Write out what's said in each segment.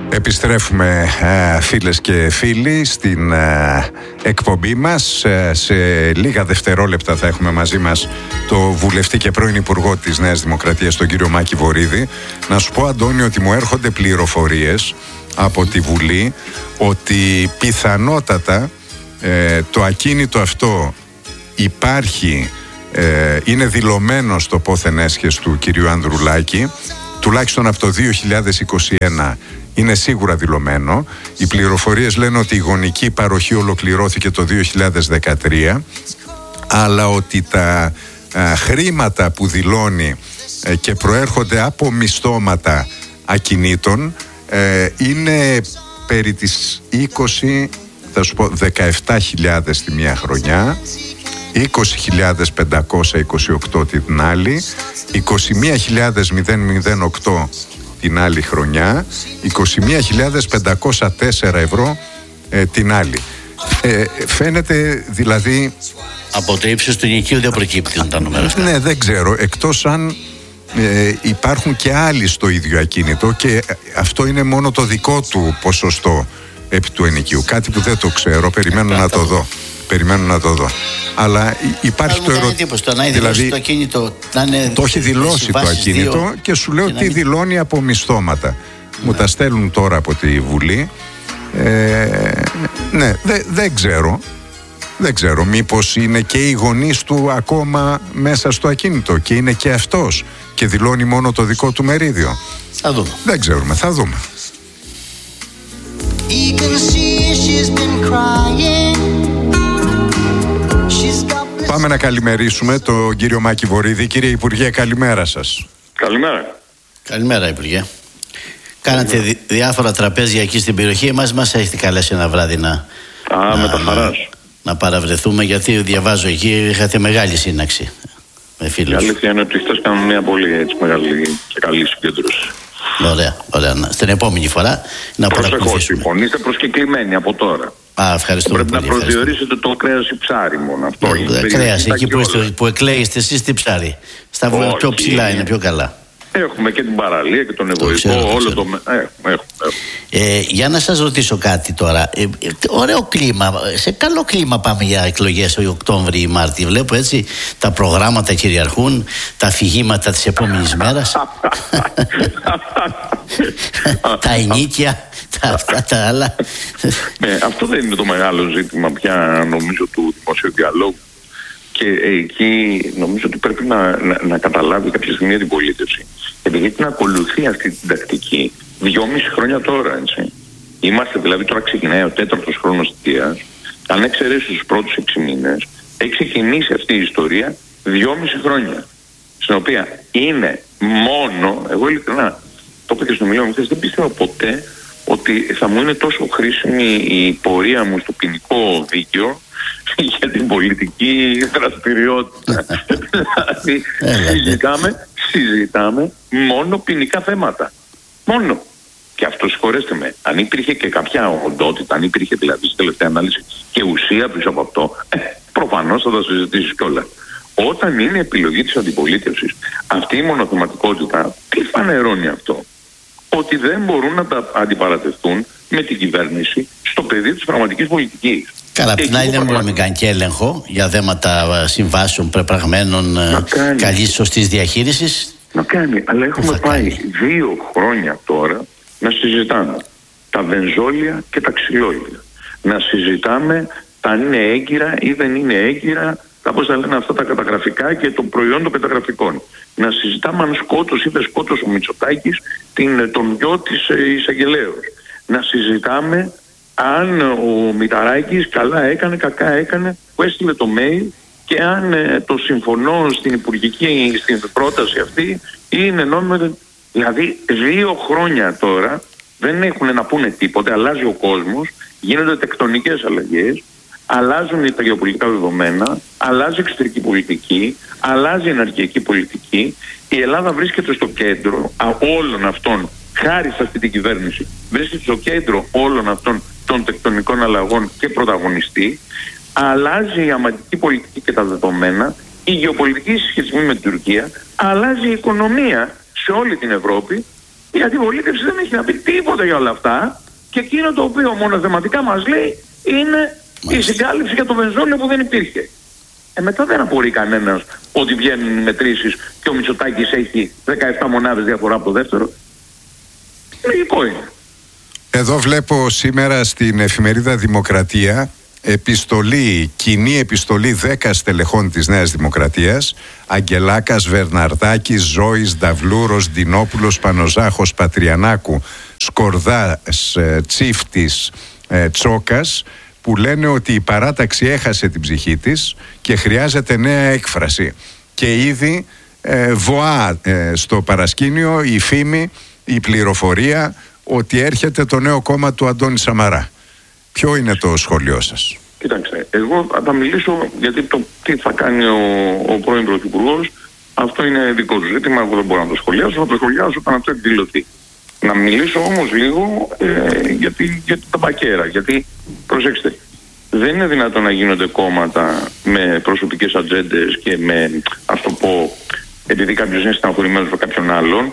Επιστρέφουμε φίλες και φίλοι στην εκπομπή μας. Σε λίγα δευτερόλεπτα θα έχουμε μαζί μας το βουλευτή και πρώην υπουργό της Νέας Δημοκρατίας, τον κύριο Μάκη Βορίδη. Να σου πω, Αντώνη, ότι μου έρχονται πληροφορίες από τη Βουλή ότι πιθανότατα το ακίνητο αυτό υπάρχει, είναι δηλωμένο στο πόθεν έσχες του κυρίου Ανδρουλάκη, τουλάχιστον από το 2021 είναι σίγουρα δηλωμένο. Οι πληροφορίες λένε ότι η γονική παροχή ολοκληρώθηκε το 2013, αλλά ότι τα χρήματα που δηλώνει και προέρχονται από μισθώματα ακινήτων είναι περί τις 20, θα σου πω 17.000 τη μία χρονιά, 20.528 την άλλη, 21.008 την άλλη χρονιά, 21.504 ευρώ την άλλη. Φαίνεται δηλαδή... Από το ύψος του νοικίου δεν προκύπτουν τα νούμερα αυτά. Ναι, δεν ξέρω, εκτός αν υπάρχουν και άλλοι στο ίδιο ακίνητο και αυτό είναι μόνο το δικό του ποσοστό επί του ενοικίου. Κάτι που δεν το ξέρω, περιμένω να το δω. Αλλά υπάρχει το ερώτημα. Δηλαδή, το ακίνητο, το έχει δηλώσει το ακίνητο και σου λέω τι δηλώνει από μισθώματα. Μου τα στέλνουν τώρα από τη Βουλή. Ναι, δεν ξέρω. Δεν ξέρω, μήπως είναι και οι γονείς του ακόμα μέσα στο ακίνητο και είναι και αυτός και δηλώνει μόνο το δικό του μερίδιο. Θα δούμε. Δεν ξέρουμε, θα δούμε. Πάμε να καλημερίσουμε τον κύριο Μάκη Βορίδη. Κύριε Υπουργέ, καλημέρα σας. Καλημέρα. Καλημέρα, Υπουργέ. Κάνατε διάφορα τραπέζια εκεί στην περιοχή. Εμάς μας έχετε καλέσει ένα βράδυ με τα χαράς. Να παραβρεθούμε, γιατί διαβάζω εκεί είχατε μεγάλη σύναξη με φίλους. Η αλήθεια είναι ότι χθες κάνουμε μια πολύ έτσι, μεγάλη και καλή συγκέντρωση. Ωραία. Στην επόμενη φορά να παρακολουθήσουμε. Λοιπόν, είστε προσκεκλημένοι από τώρα. Ευχαριστούμε πολύ. Πρέπει να προσδιορίσετε το κρέας ή ψάρι μόνο. Αυτό κρέας, εκεί που εκλέγεστε εσείς, τι ψάρι. Στα πιο ψηλά είναι πιο καλά. Έχουμε και την παραλία και τον ευωικό, όλο το... Για να σας ρωτήσω κάτι τώρα. Ωραίο κλίμα, σε καλό κλίμα πάμε για εκλογές ο Οκτώβρη ή Μάρτη. Βλέπω έτσι τα προγράμματα κυριαρχούν, τα αφηγήματα της επόμενης μέρας. Τα ενίκια, αυτά τα άλλα. Αυτό δεν είναι το μεγάλο ζήτημα πια, νομίζω, του δημοσίου διαλόγου. Και εκεί νομίζω ότι πρέπει να καταλάβει κάποια στιγμή την πολίτευση. Επειδή την ακολουθεί αυτή την τακτική 2,5 χρόνια τώρα, έτσι. Είμαστε δηλαδή, τώρα ξεκινάει ο 4ος χρόνος θητείας. Αν εξαιρέσει τους πρώτους 6 μήνες, έχει ξεκινήσει αυτή η ιστορία 2,5 χρόνια. Στην οποία είναι μόνο, εγώ ειλικρινά, το είπα και στο μιλίο μου χθες, δεν πιστεύω ποτέ ότι θα μου είναι τόσο χρήσιμη η πορεία μου στο ποινικό δίκαιο για την πολιτική δραστηριότητα. Δηλαδή συζητάμε μόνο ποινικά θέματα. Μόνο. Και αυτό, συγχωρέστε με, αν υπήρχε και κάποια οντότητα, αν υπήρχε δηλαδή στη τελευταία ανάλυση και ουσία πίσω από αυτό, προφανώς θα τα συζητήσεις κιόλα. Όταν είναι επιλογή της αντιπολίτευσης, αυτή η μονοθεματικότητα, τι φανερώνει αυτό? Ότι δεν μπορούν να τα αντιπαρατευτούν με την κυβέρνηση στο πεδίο της πραγματικής πολιτικής. Καλά, απ' την άλλη δεν μπορούμε να κάνει και έλεγχο για θέματα συμβάσεων, πρεπραγμένων, καλής σωστής διαχείρισης. Να κάνει, αλλά έχουμε πάει 2 χρόνια τώρα να συζητάμε τα βενζόλια και τα ξυλόλια. Να συζητάμε τα αν είναι έγκυρα ή δεν είναι έγκυρα, τα πώς θα λένε αυτά τα καταγραφικά και το προϊόν των καταγραφικών. Να συζητάμε αν σκότωσε ή δεν σκότωσε ο Μητσοτάκης τον γιο της εισαγγελέως. Να συζητάμε αν ο Μηταράκης καλά έκανε, κακά έκανε, που έστειλε το mail, και αν το συμφωνώ στην υπουργική, στην πρόταση αυτή, είναι νόμιμο. Δηλαδή 2 χρόνια τώρα δεν έχουν να πούνε τίποτε, αλλάζει ο κόσμος, γίνονται τεκτονικές αλλαγές, αλλάζουν τα γεωπολιτικά δεδομένα, αλλάζει η εξωτερική πολιτική, αλλάζει η ενεργειακή πολιτική. Η Ελλάδα βρίσκεται στο κέντρο όλων αυτών, χάρη σε αυτή την κυβέρνηση, βρίσκεται στο κέντρο όλων αυτών των τεκτονικών αλλαγών και πρωταγωνιστή. Αλλάζει η αμυντική πολιτική και τα δεδομένα, η γεωπολιτική συσχετισμή με την Τουρκία, αλλάζει η οικονομία σε όλη την Ευρώπη Η αντιπολίτευση δεν έχει να πει τίποτα για όλα αυτά και εκείνο το οποίο μονοθεματικά μας λέει είναι η συγκάλυψη για το βενζόλιο που δεν υπήρχε. Μετά δεν απορεί κανένας ότι βγαίνουν οι μετρήσεις και ο Μητσοτάκης έχει 17 μονάδες διαφορά από το δεύτερο. Λογικό είναι. Εδώ βλέπω σήμερα στην εφημερίδα Δημοκρατία κοινή επιστολή 10 στελεχών της Νέας Δημοκρατίας: Αγγελάκας, Βερναρδάκης, Ζώης, Νταυλούρος, Ντινόπουλος, Πανοζάχος, Πατριανάκου, Σκορδάς, Τσίφτης, Τσόκας, που λένε ότι η παράταξη έχασε την ψυχή της και χρειάζεται νέα έκφραση. Και ήδη βοά στο παρασκήνιο η φήμη, η πληροφορία ότι έρχεται το νέο κόμμα του Αντώνη Σαμαρά. Ποιο είναι το σχόλιο σας? Κοιτάξτε, εγώ θα μιλήσω γιατί το τι θα κάνει ο πρώην Πρωθυπουργός, αυτό είναι δικό του ζήτημα, εγώ δεν μπορώ να το σχολιάσω, θα το σχολιάσω όταν αυτό εκδηλωθεί. Να μιλήσω όμως λίγο για τα μπακέρα, γιατί προσέξτε, δεν είναι δυνατόν να γίνονται κόμματα με προσωπικές ατζέντες και με, ας το πω, επειδή κάποιος είναι στεναχωρημένος με κάποιον άλλον.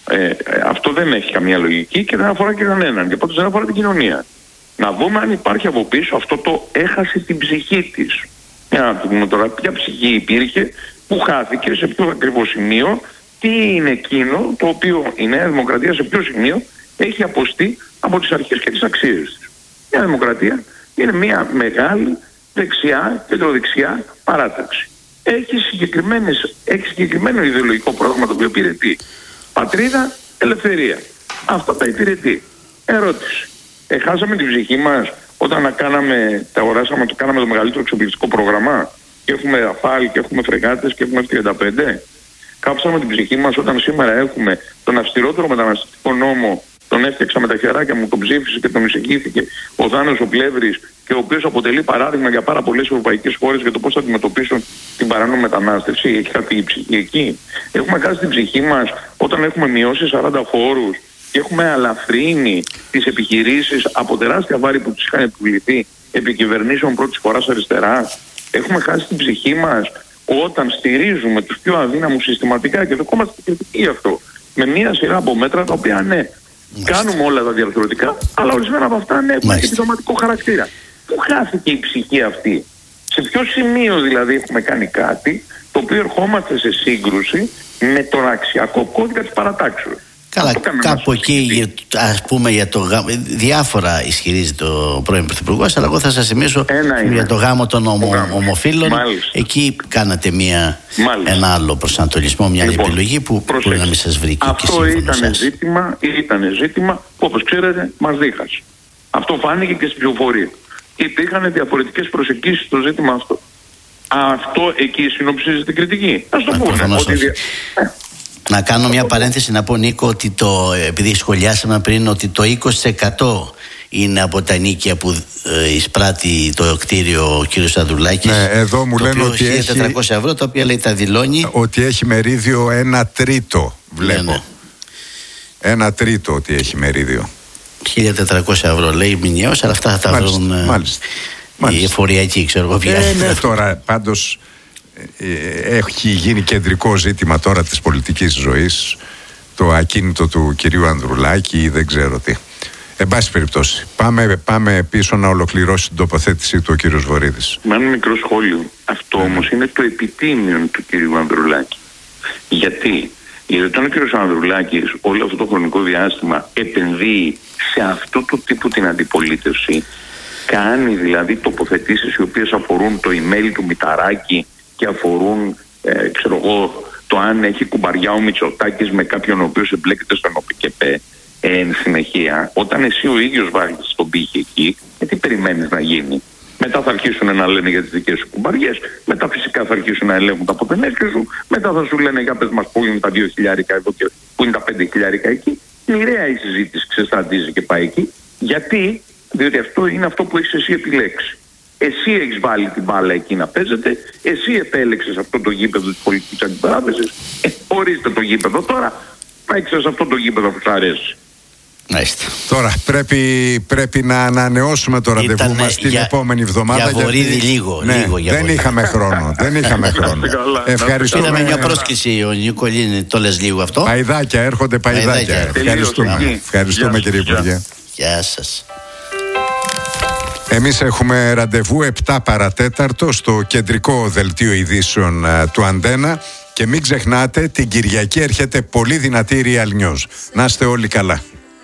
Αυτό δεν έχει καμία λογική και δεν αφορά και κανέναν, και πάντως δεν αφορά την κοινωνία. Να δούμε αν υπάρχει από πίσω αυτό το έχασε την ψυχή της. Για να δούμε τώρα ποια ψυχή υπήρχε, που χάθηκε, σε ποιο ακριβώς σημείο, τι είναι εκείνο το οποίο η Νέα Δημοκρατία σε ποιο σημείο έχει αποστεί από τις αρχές και τις αξίες της. Η Νέα Δημοκρατία είναι μια μεγάλη δεξιά, κεντροδεξιά παράταξη. Έχει συγκεκριμένο ιδεολογικό πρόγραμμα το οποίο υπηρετεί πατρίδα, ελευθερία. Αυτά τα υπηρετεί. Ερώτηση. Χάσαμε την ψυχή μας όταν κάναμε το μεγαλύτερο εξοπλιστικό πρόγραμμα και έχουμε Ραφάλ και έχουμε φρεγάτες και έχουμε F-35. Κάψαμε την ψυχή μας όταν σήμερα έχουμε τον αυστηρότερο μεταναστευτικό νόμο, τον έφτιαξα με τα χεράκια μου, τον ψήφισε και τον εισηγήθηκε ο Δάνος ο Πλεύρης, και ο οποίος αποτελεί παράδειγμα για πάρα πολλές ευρωπαϊκές χώρες για το πώς θα αντιμετωπίσουν την παράνομη μετανάστευση. Έχει χάσει η ψυχή εκεί. Έχουμε χάσει την ψυχή μας όταν έχουμε μειώσει 40 φόρους και έχουμε αλαφρύνει τις επιχειρήσεις από τεράστια βάρη που τους είχαν επιβληθεί επί κυβερνήσεων πρώτης φοράς αριστερά. Έχουμε χάσει την ψυχή μας όταν στηρίζουμε τους πιο αδύναμους συστηματικά, και δεχόμαστε κριτική γι' αυτό, με μία σειρά από μέτρα τα οποία ναι, κάνουμε όλα τα διαρθρωτικά, αλλά ορισμένα από αυτά ναι, έχουν επιδοματικό χαρακτήρα. Πού χάθηκε η ψυχή αυτή? Σε ποιο σημείο δηλαδή έχουμε κάνει κάτι το οποίο ερχόμαστε σε σύγκρουση με τον αξιακό κώδικα της παρατάξεως? Καλά, κάπου εκεί, ας πούμε, για το γάμο, διάφορα ισχυρίζεται ο πρώην Πρωθυπουργός, αλλά εγώ θα σας θυμίσω για το γάμο των ομοφύλων. Εκεί κάνατε ένα άλλο προσανατολισμό, μια άλλη επιλογή που μπορεί να μην σας βρήκε. Αυτό ήταν ζήτημα που, όπως ξέρετε, μας δίχασε. Αυτό φάνηκε και στην πληροφορία. Υπήρχαν διαφορετικές προσεγγίσεις στο ζήτημα αυτό. Αυτό εκεί συνοψίζει την κριτική. Ας το πούμε. Να κάνω μια παρένθεση, να πω, Νίκο, ότι επειδή σχολιάσαμε πριν ότι το 20% είναι από τα ενίκια που εισπράττει το κτίριο ο κύριος Ανδρουλάκης. Ναι, εδώ μου λένε ότι έχει 1.400 ευρώ, τα οποία λέει τα δηλώνει. Ότι έχει μερίδιο 1/3, βλέπω. Ναι. 1/3 ότι έχει μερίδιο. 1.400 ευρώ λέει μηνιαίως, αλλά αυτά θα τα βρουν οι εφοριακοί, ξέρω εγώ πια. Ναι, τώρα πάντως έχει γίνει κεντρικό ζήτημα τώρα της πολιτικής ζωής το ακίνητο του κυρίου Ανδρουλάκη ή δεν ξέρω τι. Εν πάση περιπτώσει, πάμε πίσω να ολοκληρώσει την τοποθέτησή του ο κύριος Βορίδης. Με ένα μικρό σχόλιο. Αυτό όμως είναι το επιτίμιο του κυρίου Ανδρουλάκη. Γιατί όταν ο κύριος Ανδρουλάκης όλο αυτό το χρονικό διάστημα επενδύει σε αυτό το τύπο την αντιπολίτευση, κάνει δηλαδή τοποθετήσεις οι οποίες αφορούν το email του Μηταράκη και αφορούν, ξέρω εγώ, το αν έχει κουμπαριά ο Μητσοτάκης με κάποιον ο οποίος εμπλέκεται στον ΟΠΚΠ. Εν συνεχεία, όταν εσύ ο ίδιος βάλεις τον πύχη εκεί, τι περιμένεις να γίνει? Μετά θα αρχίσουν να λένε για τις δικές σου κουμπαριές, μετά φυσικά θα αρχίσουν να ελέγχουν τα ποτενέσκια σου, μετά θα σου λένε για πες μας πού είναι τα 2.000 εδώ και πού είναι τα 5.000 εκεί. Μοιραία η συζήτηση ξεσταντίζει και πάει εκεί. Γιατί? Διότι αυτό είναι αυτό που έχεις εσύ επιλέξει. Εσύ έχεις βάλει την μπάλα εκεί να παίζεται, εσύ επέλεξες αυτό το γήπεδο της πολιτικής αντιπαράθεσης. Ορίστε το γήπεδο τώρα, παίξε σε αυτό το γήπεδο που σου αρέσει. Τώρα πρέπει να ανανεώσουμε το ραντεβού μας την επόμενη εβδομάδα. Για βορίδι λίγο. Δεν είχαμε χρόνο. Ευχαριστούμε. Μια πρόσκληση ο Νικολίνη, το λες λίγο αυτό. Παϊδάκια, έρχονται παϊδάκια. Ευχαριστούμε κύριε Υπουργέ. Γεια σας. Εμείς έχουμε ραντεβού 7 παρατέταρτο στο κεντρικό δελτίο ειδήσεων του Αντένα και μην ξεχνάτε την Κυριακή έρχεται πολύ δυνατή Real News. Να είστε όλοι καλά.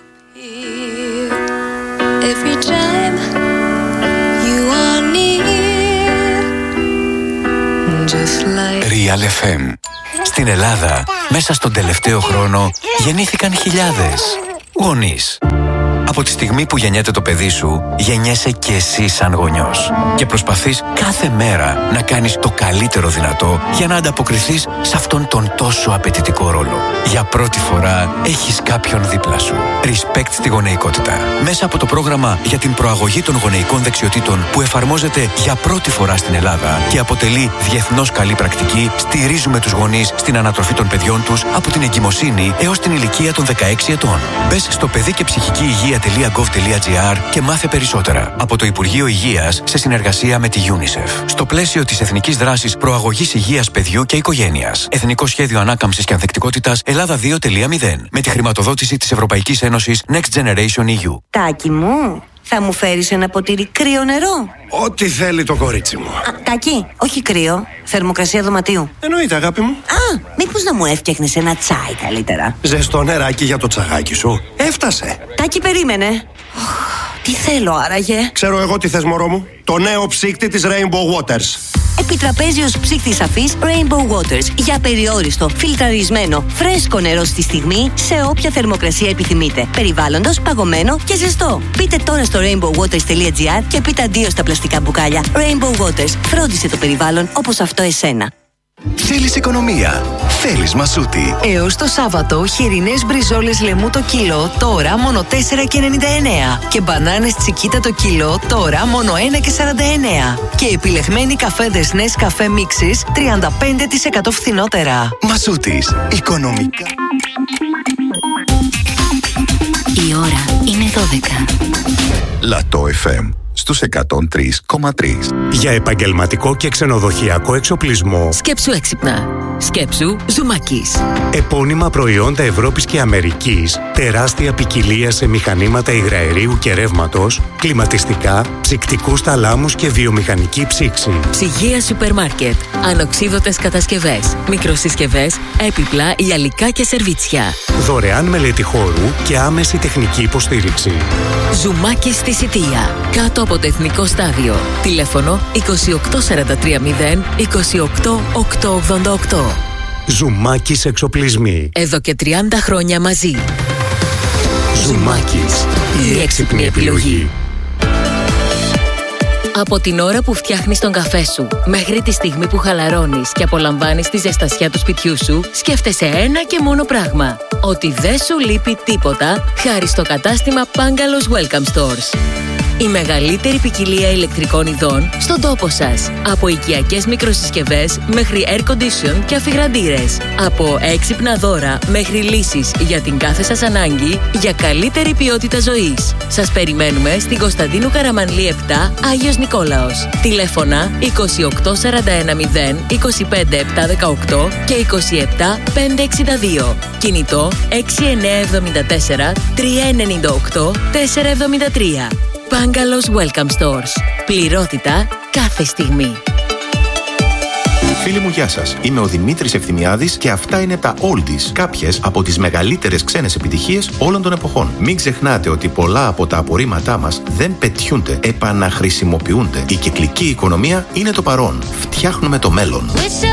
Real FM. Στην Ελλάδα, μέσα στον τελευταίο χρόνο, γεννήθηκαν χιλιάδες γονείς. Από τη στιγμή που γεννιέται το παιδί σου, γεννιέσαι και εσύ σαν γονιός. Και προσπαθείς κάθε μέρα να κάνεις το καλύτερο δυνατό για να ανταποκριθείς σε αυτόν τον τόσο απαιτητικό ρόλο. Για πρώτη φορά έχεις κάποιον δίπλα σου. Respect στη γονεϊκότητα. Μέσα από το πρόγραμμα για την προαγωγή των γονεϊκών δεξιοτήτων που εφαρμόζεται για πρώτη φορά στην Ελλάδα και αποτελεί διεθνώς καλή πρακτική, στηρίζουμε τους γονείς στην ανατροφή των παιδιών τους από την εγκυμοσύνη έως την ηλικία των 16 ετών. Μπες στο παιδί και ψυχική υγεία.gov.gr και μάθε περισσότερα από το Υπουργείο Υγείας σε συνεργασία με τη UNICEF. Στο πλαίσιο της Εθνικής Δράσης Προαγωγής Υγείας Παιδιού και Οικογένειας. Εθνικό Σχέδιο Ανάκαμψης και Ανθεκτικότητας Ελλάδα 2.0. Με τη χρηματοδότηση της Ευρωπαϊκής Ένωσης Next Generation EU. Τάκη μου, θα μου φέρεις ένα ποτήρι κρύο νερό? Ό,τι θέλει το κορίτσι μου. Τάκη, όχι κρύο. Θερμοκρασία δωματίου. Εννοείται, αγάπη μου. Μήπως να μου έφτιαχνες ένα τσάι καλύτερα? Ζεστό νεράκι για το τσαγάκι σου. Έφτασε. Τάκη, περίμενε. Τι θέλω άραγε? Ξέρω εγώ τι θες, μωρό μου. Το νέο ψύκτη της Rainbow Waters. Επιτραπέζιος ψύκτης αφής Rainbow Waters. Για περιόριστο, φιλτραρισμένο, φρέσκο νερό στη στιγμή, σε όποια θερμοκρασία επιθυμείτε. Περιβάλλοντος, παγωμένο και ζεστό. Μπείτε τώρα στο rainbowwaters.gr και πείτε αντίο στα πλαστικά μπουκάλια. Rainbow Waters. Φρόντισε το περιβάλλον όπως αυτό εσένα. Θέλεις οικονομία. Θέλεις Μασούτη. Έως το Σάββατο, χοιρινές μπριζόλες λεμού το κιλό, τώρα μόνο 4,99. Και μπανάνες τσικίτα το κιλό, τώρα μόνο 1,49. Και επιλεγμένοι καφέδες Nescafé Mixes, 35% φθηνότερα. Μασούτης. Οικονομικά. Η ώρα είναι 12. Λατό FM στους 103,3. Για επαγγελματικό και ξενοδοχειακό εξοπλισμό. Σκέψου έξυπνα. Σκέψου Ζουμάκης. Επώνυμα προϊόντα Ευρώπης και Αμερικής. Τεράστια ποικιλία σε μηχανήματα υγραερίου και ρεύματος, κλιματιστικά, ψυκτικούς θαλάμους και βιομηχανική ψήξη. Ψυγεία σούπερ μάρκετ. Ανοξίδωτες κατασκευές. Μικροσυσκευές, έπιπλα, γυαλικά και σερβίτσια. Δωρεάν μελέτη χώρου και άμεση τεχνική υποστήριξη. Ζουμάκης στη Σιτία. Κάτω από το Εθνικό Στάδιο. Τηλέφωνο 28430 28888. Ζουμάκης εξοπλισμοί. Εδώ και 30 χρόνια μαζί. Ζουμάκης. Η έξυπνη επιλογή. Από την ώρα που φτιάχνεις τον καφέ σου μέχρι τη στιγμή που χαλαρώνεις και απολαμβάνεις τη ζεστασιά του σπιτιού σου, σκέφτεσαι ένα και μόνο πράγμα. Ότι δεν σου λείπει τίποτα χάρη στο κατάστημα Bungalows Welcome Stores. Η μεγαλύτερη ποικιλία ηλεκτρικών ειδών στον τόπο σας. Από οικιακές μικροσυσκευές μέχρι air condition και αφιγραντήρες. Από έξυπνα δώρα μέχρι λύσεις για την κάθε σας ανάγκη για καλύτερη ποιότητα ζωής. Σας περιμένουμε στην Κωνσταντίνου Καραμανλή 7, Άγιος Νικόλαος. Τηλέφωνα 28410 25718 και 27562. Κινητό 6974 398 473. Bungalows Welcome Stores. Πληρότητα κάθε στιγμή. Φίλοι μου, γεια σας. Είμαι ο Δημήτρης Ευθυμιάδης και αυτά είναι τα Oldies, κάποιες από τις μεγαλύτερες ξένες επιτυχίες όλων των εποχών. Μην ξεχνάτε ότι πολλά από τα απορρίμματά μας δεν πετιούνται, επαναχρησιμοποιούνται. Η κυκλική οικονομία είναι το παρόν. Φτιάχνουμε το μέλλον.